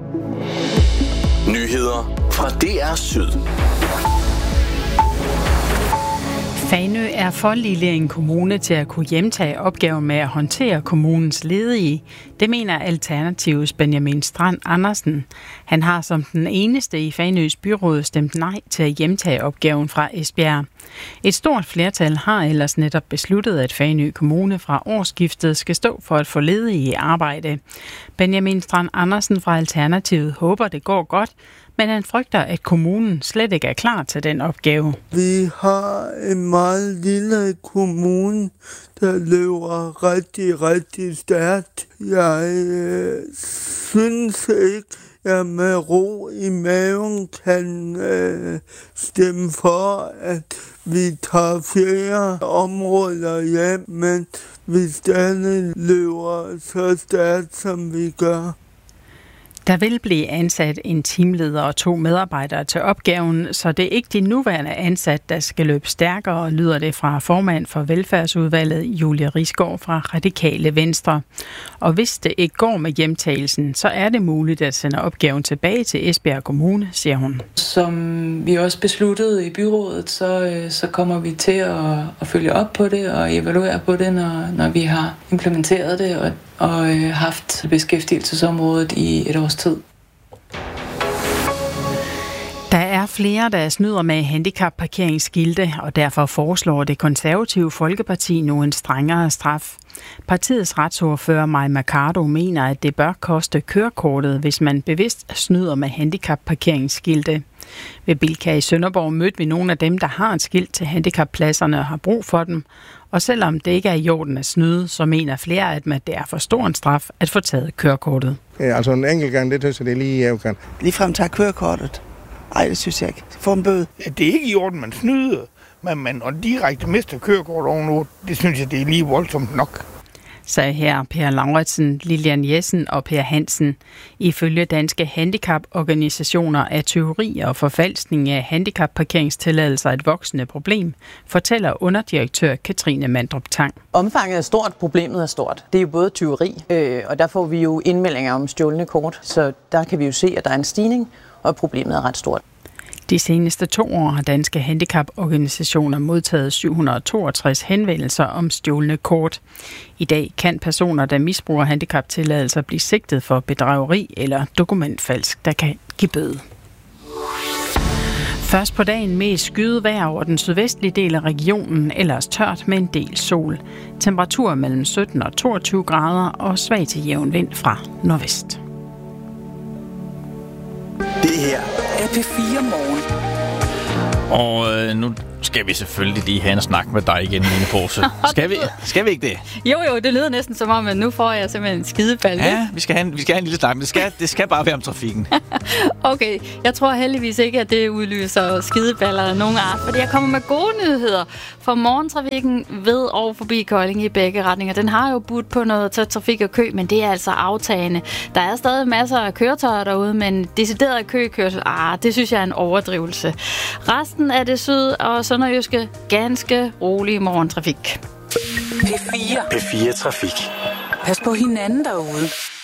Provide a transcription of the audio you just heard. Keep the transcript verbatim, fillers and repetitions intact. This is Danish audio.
Nyheder fra D R Syd. Fanø er for lille en kommune til at kunne hjemtage opgaven med at håndtere kommunens ledige. Det mener Alternativets Benjamin Strand Andersen. Han har som den eneste i Fanøs byråd stemt nej til at hjemtage opgaven fra Esbjerg. Et stort flertal har ellers netop besluttet, at Fanø Kommune fra årsskiftet skal stå for at få ledige i arbejde. Benjamin Strand Andersen fra Alternativet håber, det går godt, men han frygter, at kommunen slet ikke er klar til den opgave. Vi har en meget lille kommune, der løber rigtig, rigtig stærkt. Jeg øh, synes ikke, at jeg med ro i maven kan øh, stemme for, at vi tager flere områder hjem, men vi stadig løber så stærkt, som vi gør. Der vil blive ansat en teamleder og to medarbejdere til opgaven, så det er ikke de nuværende ansat, der skal løbe stærkere, lyder det fra formand for Velfærdsudvalget, Julie Risgaard fra Radikale Venstre. Og hvis det ikke går med hjemtagelsen, så er det muligt at sende opgaven tilbage til Esbjerg Kommune, siger hun. Som vi også besluttede i byrådet, så, så kommer vi til at, at følge op på det og evaluere på det, når, når vi har implementeret det og, og øh, haft beskæftigelsesområdet i et års tid. Der er flere, der snyder med handicapparkeringsskilte, og derfor foreslår det konservative Folkeparti nu en strengere straf. Partiets retsordfører Mai Mercado mener, at det bør koste kørekortet, hvis man bevidst snyder med handicapparkeringsskilte. Ved Bilka i Sønderborg mødte vi nogle af dem, der har et skilt til handicappladserne og har brug for dem. Og selvom det ikke er i orden at snyde, så mener flere, at det er for stor en straf at få taget kørekortet. Ja, altså en enkelt gang, det synes jeg, det er lige i afgang. Ligefrem tager kørekortet. Ej, det synes jeg ikke. Få en bøde. Ja, det er ikke i orden, man snyder, men man og direkte mister kørekort ovenover. Det synes jeg, det er lige voldsomt nok. Sagde her Per Lauritsen, Lilian Jessen og Per Hansen. Ifølge danske handicaporganisationer er tyveri og forfalskning af handicapparkeringstilladelser et voksende problem, fortæller underdirektør Katrine Mandrup Tang. Omfanget er stort, problemet er stort. Det er jo både tyveri, øh, og der får vi jo indmeldinger om stjålne kort, så der kan vi jo se, at der er en stigning, og problemet er ret stort. De seneste to år har danske handicaporganisationer modtaget syv hundrede og toogtres henvendelser om stjålne kort. I dag kan personer, der misbruger handicaptilladelser, blive sigtet for bedrageri eller dokumentfalsk, der kan give bøde. Først på dagen mest skyet vejr over den sydvestlige del af regionen, ellers tørt med en del sol. Temperatur mellem sytten og toogtyve grader og svag til jævn vind fra nordvest. Det her er P fire Morgen. Og øh, nu skal vi selvfølgelig lige have en snak med dig igen, Line Pose. Skal vi, skal vi ikke det? Jo, jo, det lyder næsten som om, at nu får jeg simpelthen en skideball. Ja, vi skal have en, vi skal have en lille snak, men det skal, det skal bare være om trafikken. Okay, jeg tror heldigvis ikke, at det udløser skideballer af nogen art, fordi jeg kommer med gode nyheder. For morgentrafikken ved og forbi Kolding i begge retninger, den har jo budt på noget til trafik og kø, men det er altså aftagende. Der er stadig masser af køretøjer derude, men decideret køkørsel, ah, det synes jeg er en overdrivelse. Resten af det syd- og sønderjyske, ganske rolig morgentrafik. P fire. P fire Trafik. Pas på hinanden derude.